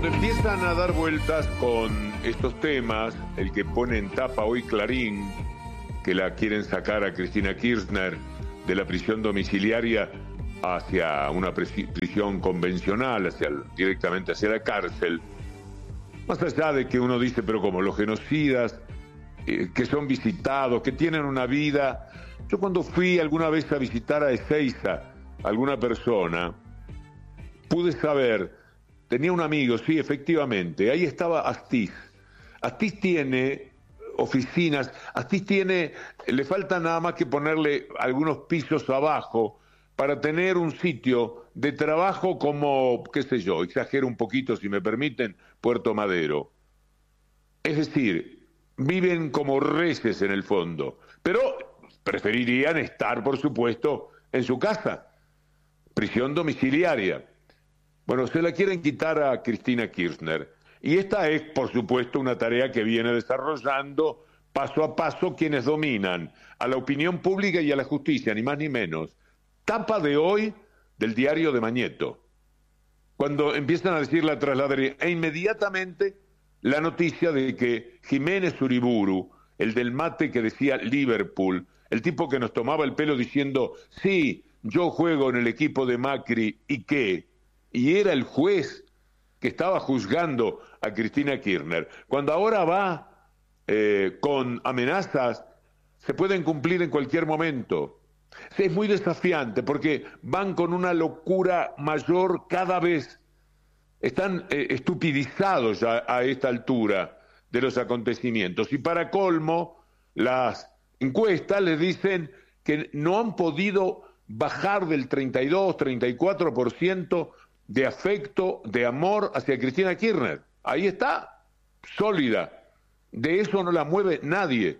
Empiezan a dar vueltas con estos temas, el que pone en tapa hoy Clarín, que la quieren sacar a Cristina Kirchner de la prisión domiciliaria hacia una prisión convencional, directamente hacia la cárcel. Más allá de que uno dice, pero como los genocidas, que son visitados, que tienen una vida. Yo cuando fui alguna vez a visitar a Ezeiza, alguna persona, pude saber, tenía un amigo, sí, efectivamente, ahí estaba Astiz. Astiz tiene oficinas, Astiz tiene, le falta nada más que ponerle algunos pisos abajo para tener un sitio de trabajo como, qué sé yo, exagero un poquito si me permiten, Puerto Madero. Es decir, viven como reyes en el fondo, pero preferirían estar, por supuesto, en su casa. Prisión domiciliaria. Bueno, se la quieren quitar a Cristina Kirchner. Y esta es, por supuesto, una tarea que viene desarrollando paso a paso quienes dominan a la opinión pública y a la justicia, ni más ni menos. Tapa de hoy del diario de Mañeto. Cuando empiezan a decir la trasladaré, e inmediatamente la noticia de que Jiménez Uriburu, el del mate que decía Liverpool, el tipo que nos tomaba el pelo diciendo, sí, yo juego en el equipo de Macri, ¿y qué? Y era el juez que estaba juzgando a Cristina Kirchner. Cuando ahora va con amenazas, se pueden cumplir en cualquier momento. Es muy desafiante porque van con una locura mayor cada vez. Están estupidizados ya a esta altura de los acontecimientos. Y para colmo, las encuestas les dicen que no han podido bajar del 32, 34% de afecto, de amor hacia Cristina Kirchner. Ahí está, sólida. De eso no la mueve nadie.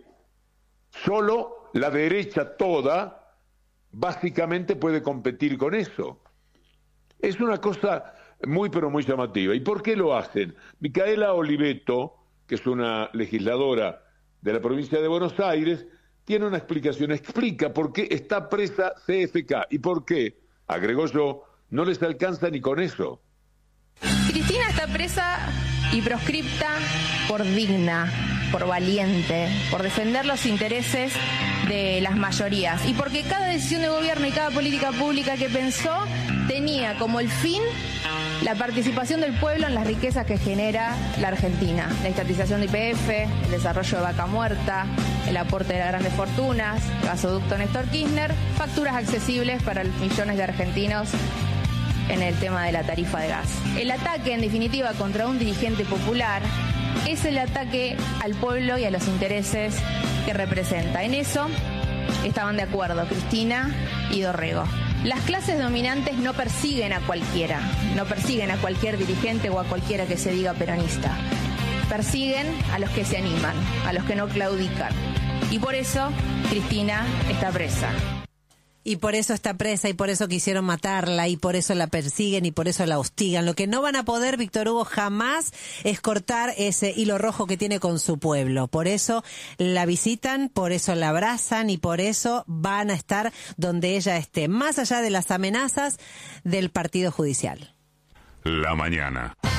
Solo la derecha toda básicamente puede competir con eso. Es una cosa muy pero muy llamativa. ¿Y por qué lo hacen? Micaela Oliveto, que es una legisladora de la provincia de Buenos Aires, tiene una explicación. Explica por qué está presa CFK y por qué, agregó yo, no les alcanza ni con eso. Cristina está presa y proscripta por digna, por valiente, por defender los intereses de las mayorías y porque cada decisión de gobierno y cada política pública que pensó tenía como el fin la participación del pueblo en las riquezas que genera la Argentina. La estatización de YPF, el desarrollo de Vaca Muerta, el aporte de las grandes fortunas, gasoducto Néstor Kirchner, facturas accesibles para los millones de argentinos en el tema de la tarifa de gas. El ataque, en definitiva, contra un dirigente popular es el ataque al pueblo y a los intereses que representa. En eso estaban de acuerdo Cristina y Dorrego. Las clases dominantes no persiguen a cualquiera, no persiguen a cualquier dirigente o a cualquiera que se diga peronista. Persiguen a los que se animan, a los que no claudican. Y por eso Cristina está presa. Y por eso está presa, y por eso quisieron matarla, y por eso la persiguen, y por eso la hostigan. Lo que no van a poder, Víctor Hugo, jamás es cortar ese hilo rojo que tiene con su pueblo. Por eso la visitan, por eso la abrazan, y por eso van a estar donde ella esté, más allá de las amenazas del partido judicial. La mañana.